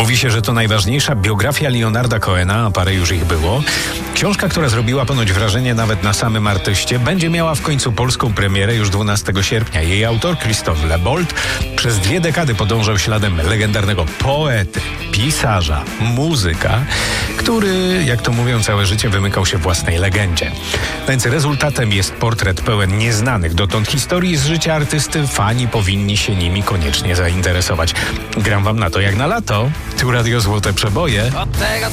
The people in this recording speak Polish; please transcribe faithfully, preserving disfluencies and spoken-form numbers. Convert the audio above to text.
Mówi się, że to najważniejsza biografia Leonarda Cohena, a parę już ich było. Książka, która zrobiła ponoć wrażenie nawet na samym artyście, będzie miała w końcu polską premierę już dwunastego sierpnia. Jej autor, Christophe Lebold, przez dwie dekady podążał śladem legendarnego poety, pisarza, muzyka, który, jak to mówią, całe życie wymykał się własnej legendzie. Więc rezultatem jest portret pełen nieznanych dotąd historii z życia artysty. Fani powinni się nimi koniecznie zainteresować. Gram wam na to jak na lato. Tu Radio Złote Przeboje. Od tego